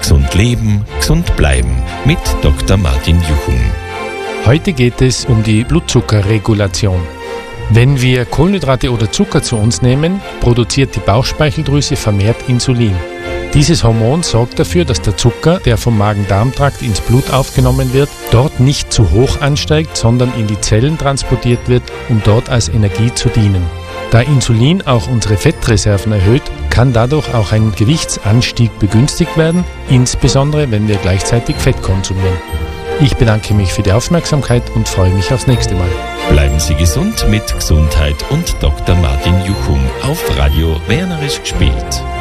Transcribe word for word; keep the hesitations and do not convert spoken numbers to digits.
Gesund leben, gesund bleiben mit Doktor Martin Juchum. Heute geht es um die Blutzuckerregulation. Wenn wir Kohlenhydrate oder Zucker zu uns nehmen, produziert die Bauchspeicheldrüse vermehrt Insulin. Dieses Hormon sorgt dafür, dass der Zucker, der vom Magen-Darm-Trakt ins Blut aufgenommen wird, dort nicht zu hoch ansteigt, sondern in die Zellen transportiert wird, um dort als Energie zu dienen. Da Insulin auch unsere Fettreserven erhöht, kann dadurch auch ein Gewichtsanstieg begünstigt werden, insbesondere wenn wir gleichzeitig Fett konsumieren. Ich bedanke mich für die Aufmerksamkeit und freue mich aufs nächste Mal. Bleiben Sie gesund mit Gesundheit und Doktor Martin Juchum auf Radio Wernerisch gespielt.